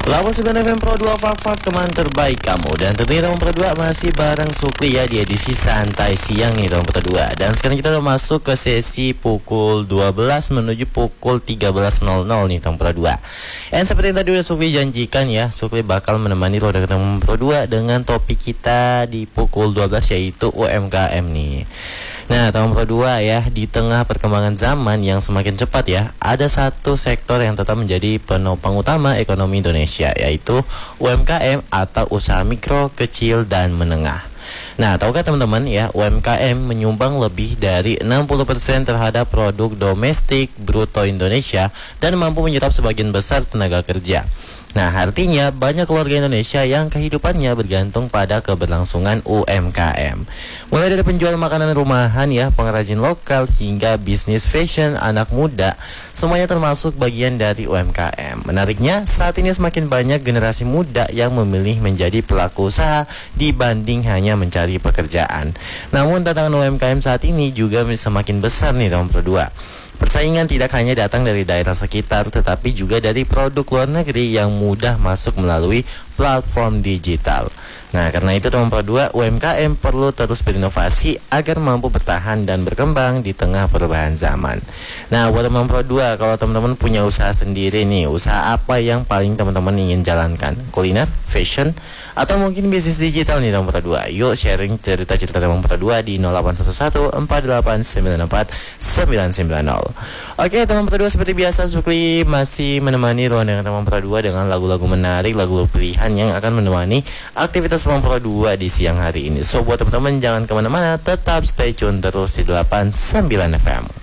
8 FM Pro 2 Fak teman terbaik kamu. Dan tentunya teman Pro 2 masih bareng Sukli ya di edisi santai siang nih teman Pro 2. Dan sekarang kita udah masuk ke sesi pukul 12 menuju pukul 13.00 nih teman Pro 2. Dan seperti yang tadi udah Sukli janjikan ya, Sukli bakal menemani roda teman Pro 2 dengan topik kita di pukul 12 yaitu UMKM nih. Nah, tahun Pro 2 ya, di tengah perkembangan zaman yang semakin cepat ya, ada satu sektor yang tetap menjadi penopang utama ekonomi Indonesia, yaitu UMKM atau usaha mikro, kecil, dan menengah. Nah, tahukah teman-teman ya, UMKM menyumbang lebih dari 60% terhadap produk domestik bruto Indonesia dan mampu menyerap sebagian besar tenaga kerja. Nah, artinya banyak keluarga Indonesia yang kehidupannya bergantung pada keberlangsungan UMKM. Mulai dari penjual makanan rumahan ya, pengrajin lokal, hingga bisnis fashion anak muda, semuanya termasuk bagian dari UMKM. Menariknya, saat ini semakin banyak generasi muda yang memilih menjadi pelaku usaha dibanding hanya mencari pekerjaan. Namun tantangan UMKM saat ini juga semakin besar nih tahun kedua. Persaingan tidak hanya datang dari daerah sekitar, tetapi juga dari produk luar negeri yang mudah masuk melalui platform digital. Nah, karena itu teman Pro 2, UMKM perlu terus berinovasi agar mampu bertahan dan berkembang di tengah perubahan zaman. Nah, buat teman Pro 2, kalau teman-teman punya usaha sendiri nih, usaha apa yang paling teman-teman ingin jalankan? Kuliner, fashion, atau mungkin bisnis digital nih teman Pro 2? Yuk sharing cerita-cerita teman Pro 2 di 0811 4894 990. Oke, teman Pro 2, seperti biasa Sukli masih menemani ruang dengan teman Pro 2 dengan lagu-lagu menarik, lagu-lagu pilihan yang akan menemani aktivitas teman Pro 2 di siang hari ini. So buat teman-teman jangan kemana-mana, tetap stay tune terus di 89 FM.